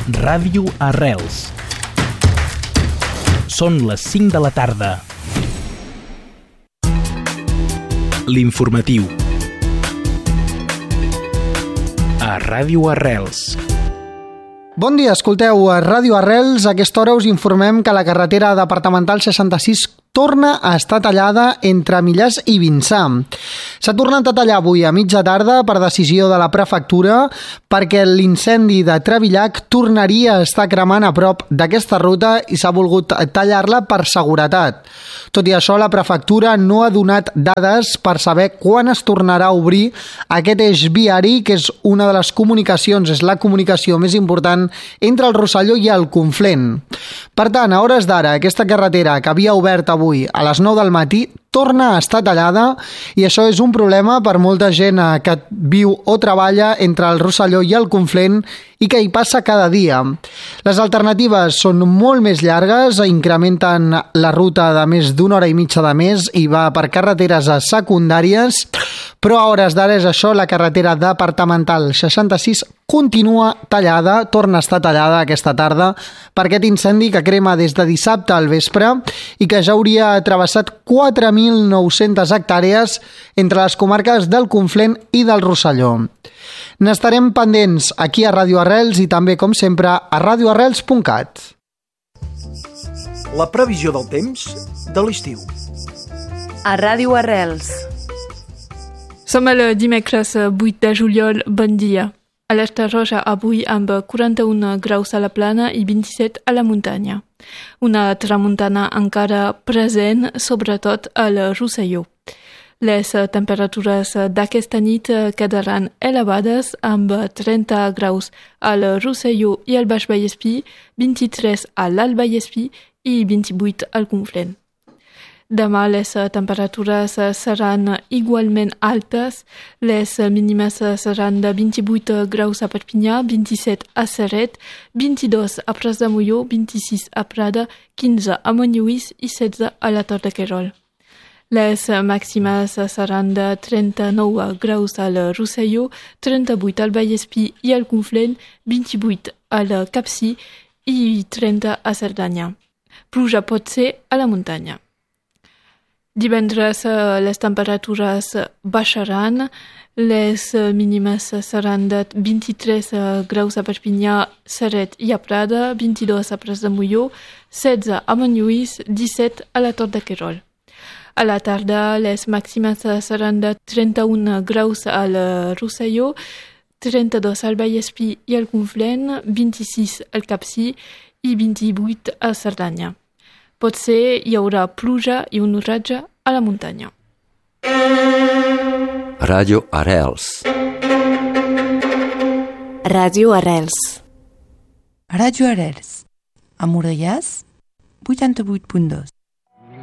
Ràdio Arrels. Són les 5 de la tarda. L'informatiu. A Ràdio Arrels. Bon dia, escolteu a Ràdio Arrels. A aquesta hora us informem que la carretera departamental 66 torna a estar tallada entre Millars i Vinçà. S'ha tornat a tallar avui a mitja tarda per decisió de la prefectura perquè l'incendi de Trevillac tornaria a estar cremant a prop d'aquesta ruta i s'ha volgut tallar-la per seguretat. Tot i això, la prefectura no ha donat dades per saber quan es tornarà a obrir aquest eix viari, que és una de les comunicacions, és la comunicació més important entre el Rosselló i el Conflent. Per tant, a hores d'ara, aquesta carretera que havia obert avui a les 9 del matí torna a estar tallada i això és un problema per molta gent que viu o treballa entre el Rosselló i el Conflent i que hi passa cada dia. Les alternatives són molt més llargues, incrementen la ruta de més d'una hora i mitja de més i va per carreteres secundàries, però a hores d'ara és això, la carretera departamental 66 continua tallada, torna a estar tallada aquesta tarda per aquest incendi que crema des de dissabte al vespre i que ja hauria travessat 4.900 hectàrees entre les comarques del Conflent i del Rosselló. N'estarem pendents aquí a Ràdio Arrels i també, com sempre, a radioarrels.cat. La previsió del temps de l'estiu. A Ràdio Arrels. Som el dimecres 8 de juliol, bon dia. Alerta roja avui amb 41 graus a la plana i 27 a la muntanya. Una tramuntana encara present, sobretot al Rosselló. Les temperatures d'aquesta nit quedaran elevades amb 30 graus al Rosselló i al Baix Vallespí, 23 a l'Alt Vallespí i 28 al Conflent. Demà les temperatures seran igualment altes, les mínimes seran de 28 graus a Perpinyà, 27 a Ceret, 22 a Pras de Molló, 26 a Prada, 15 a Montlluís i 16 a la Tor de Querol. Les màximes seran de 39 graus al Rosselló, 38 al Vallespí i al Conflent, 28 al Capcir i 30 a Cerdanya. Pluja pot ser a la muntanya. Divendres les temperatures baixaran, les mínimes seran de 23 graus a Perpinyà, Ceret i a Prada, 22 a Pras de Molló, 16 a Montlluís, 17 a la Tor de Querol. A la tarda les màximes seran de 31 graus al Rosselló, 32 al Vallespí i al Conflent, 26 al Capcir i 28 a Cerdanya. Potser hi haurà pluja i un oratge a la muntanya. Ràdio Arrels. Ràdio Arrels. Ràdio Arrels. A Morellàs, 88.2.